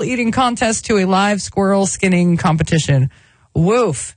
eating contest to a live squirrel skinning competition. Woof.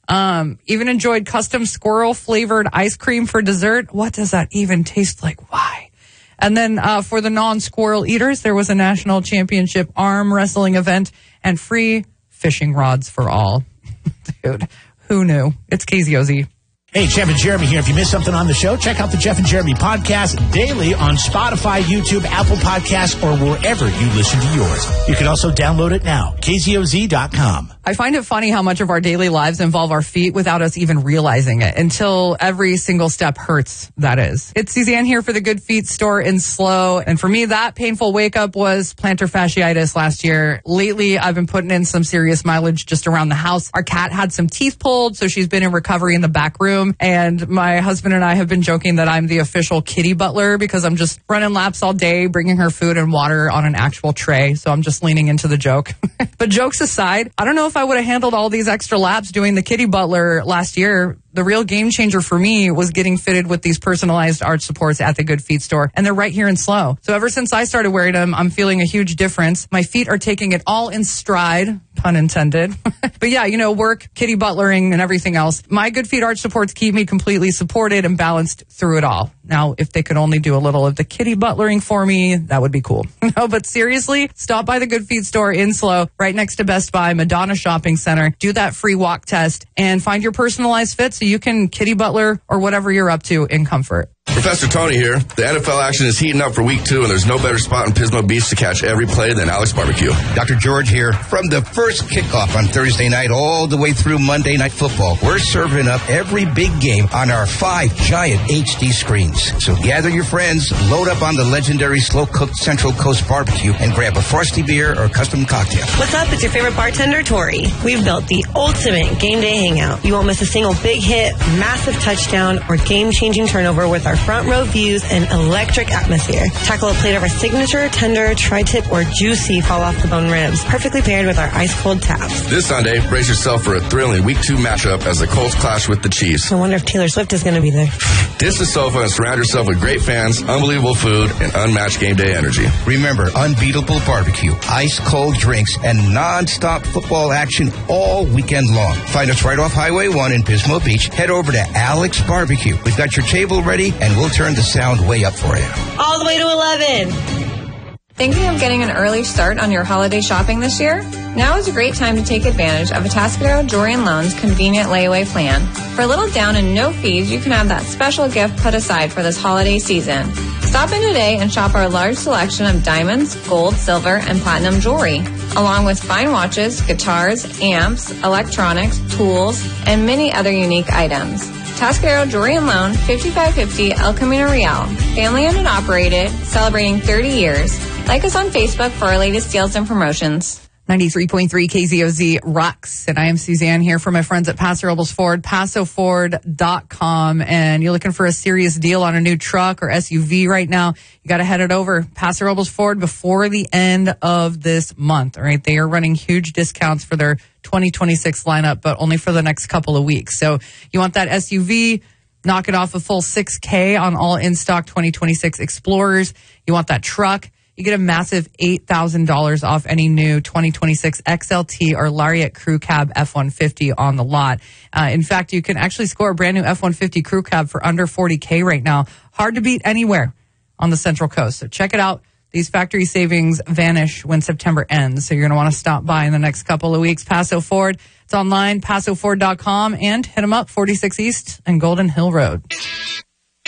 Even enjoyed custom squirrel flavored ice cream for dessert. What does that even taste like? Why? And then for the non-squirrel eaters, there was a national championship arm wrestling event and free fishing rods for all. Dude, who knew? It's KZOZ. Hey, Jeff and Jeremy here. If you missed something on the show, check out the Jeff and Jeremy podcast daily on Spotify, YouTube, Apple Podcasts, or wherever you listen to yours. You can also download it now. KZOZ.com. I find it funny how much of our daily lives involve our feet without us even realizing it until every single step hurts, that is. It's Suzanne here for the Good Feet store in SLO. And for me, that painful wake up was plantar fasciitis last year. Lately, I've been putting in some serious mileage just around the house. Our cat had some teeth pulled, so she's been in recovery in the back room. And my husband and I have been joking that I'm the official kitty butler because I'm just running laps all day, bringing her food and water on an actual tray. So I'm just leaning into the joke. But jokes aside, I don't know if I would have handled all these extra laps doing the kitty butler last year. The real game changer for me was getting fitted with these personalized arch supports at the Good Feet store. And they're right here in SLO. So ever since I started wearing them, I'm feeling a huge difference. My feet are taking it all in stride, pun intended. But yeah, you know, work, kitty butlering, and everything else. My Good Feet arch supports keep me completely supported and balanced through it all. Now, if they could only do a little of the kitty butlering for me, that would be cool. No, but seriously, stop by the Good Feet store in SLO, right next to Best Buy, Madonna Shopping Center. Do that free walk test and find your personalized fit so you can kitty butler or whatever you're up to in comfort. Professor Tony here. The NFL action is heating up for week 2, and there's no better spot in Pismo Beach to catch every play than Alex Barbecue. Dr. George here. From the first kickoff on Thursday night all the way through Monday Night Football, we're serving up every big game on our 5 giant HD screens. So gather your friends, load up on the legendary slow-cooked Central Coast Barbecue, and grab a frosty beer or custom cocktail. What's up? It's your favorite bartender, Tori. We've built the ultimate game day hangout. You won't miss a single big hit, massive touchdown, or game-changing turnover with our front row views and electric atmosphere. Tackle a plate of our signature, tender, tri-tip, or juicy fall-off-the-bone ribs, perfectly paired with our ice-cold taps. This Sunday, brace yourself for a thrilling Week 2 matchup as the Colts clash with the Chiefs. I wonder if Taylor Swift is going to be there. Ditch the sofa and surround yourself with great fans, unbelievable food, and unmatched game day energy. Remember, unbeatable barbecue, ice-cold drinks, and non-stop football action all weekend long. Find us right off Highway 1 in Pismo Beach. Head over to Alex Barbecue. We've got your table ready, and we'll turn the sound way up for you. All the way to 11. Thinking of getting an early start on your holiday shopping this year? Now is a great time to take advantage of Atascadero Jewelry & Loan's convenient layaway plan. For a little down and no fees, you can have that special gift put aside for this holiday season. Stop in today and shop our large selection of diamonds, gold, silver, and platinum jewelry, along with fine watches, guitars, amps, electronics, tools, and many other unique items. Atascadero Jewelry & Loan, 5550 El Camino Real. Family owned and operated, celebrating 30 years. Like us on Facebook for our latest deals and promotions. 93.3 KZOZ rocks. And I am Suzanne here for my friends at Paso Robles Ford, PasoFord.com. And you're looking for a serious deal on a new truck or SUV right now, you got to head it over. Paso Robles Ford before the end of this month. All right. They are running huge discounts for their 2026 lineup, but only for the next couple of weeks. So you want that SUV, knock it off a full $6,000 on all in-stock 2026 Explorers. You want that truck, you get a massive $8,000 off any new 2026 XLT or Lariat Crew Cab F-150 on the lot. In fact, you can actually score a brand new F-150 Crew Cab for under $40,000 right now. Hard to beat anywhere on the Central Coast. So check it out. These factory savings vanish when September ends. So you're going to want to stop by in the next couple of weeks. Paso Ford. It's online, PasoFord.com, and hit them up, 46 East and Golden Hill Road.